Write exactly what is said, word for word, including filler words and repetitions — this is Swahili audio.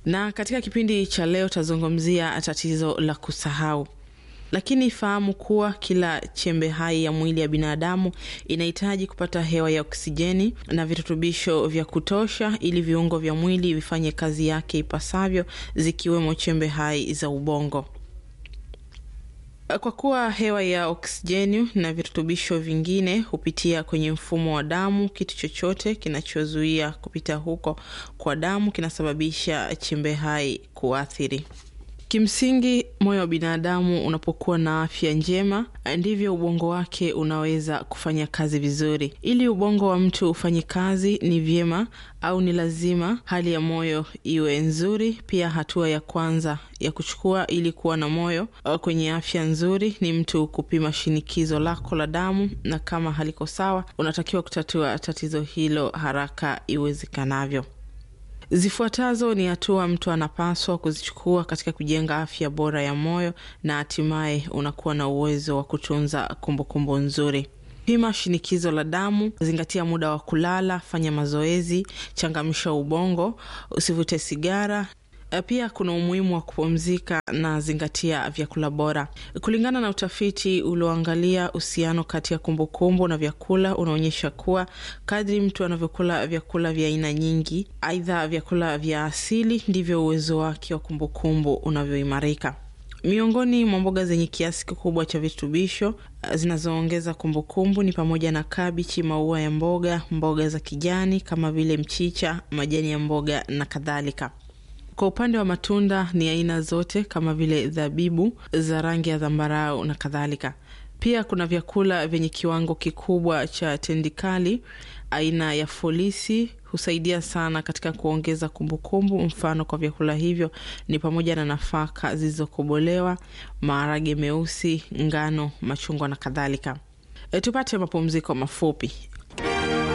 Na katika kipindi cha leo tazungumzia tatizo la kusahau. Lakini fahamu kuwa kila chembe hai ya mwili ya binadamu inahitaji kupata hewa ya oksijeni na virutubisho vya kutosha ili viungo vya mwili vifanye kazi yake ipasavyo, zikiwemo chembe hai za ubongo. Kwa kuwa hewa ya oksijeni na virutubisho vingine hupitia kwenye mfumo wa damu, kitu chochote kinachozuia kupita huko kwa damu kinasababisha chembe hai kuathiri. Kimsingi, moyo wa binadamu unapokuwa na afya njema, ndivyo ubongo wake unaweza kufanya kazi vizuri. Ili ubongo wa mtu ufanye kazi, ni vyema au ni lazima hali ya moyo iwe nzuri. Pia hatua ya kwanza ya kuchukua ili kuwa na moyo kwenye afya nzuri ni mtu kupima shinikizo lako la damu, na kama haliko sawa, unatakiwa kutatua tatizo hilo haraka iwezekanavyo. Zifuatazo ni hatua mtu anapaswa kuzichukua katika kujenga afya bora ya moyo, na hatimaye unakuwa na uwezo wa kutunza kumbukumbu nzuri. Pima shinikizo la damu, zingatia muda wa kulala, fanya mazoezi, changamsha ubongo, usivute sigara. Pia kuna umuhimu wa kupumzika na zingatia vyakula bora. Kulingana na utafiti ulioangalia uhusiano kati ya kumbukumbu na vyakula, unaonyesha kuwa kadri mtu anavyokula vyakula vya aina nyingi, aidha vyakula vya asili, ndivyo uwezo wake wa kumbukumbu unavyoimarika. Miongoni mwa mboga zenye kiasi kikubwa cha virutubisho zinazoongeza kumbukumbu ni pamoja na kabichi, maua ya mboga, mboga za kijani kama vile mchicha, majani ya mboga na kadhalika. Kwa upande wa matunda ni aina zote kama vile zabibu za rangi ya zambarau na kadhalika. Pia kuna vyakula vyenye kiwango kikubwa cha tindikali aina ya folisi, husaidia sana katika kuongeza kumbukumbu. Mfano kwa vyakula hivyo ni pamoja na nafaka zilizokobolewa, maharage meusi, ngano, machungwa na kadhalika. E, tupate mapumziko mafupi.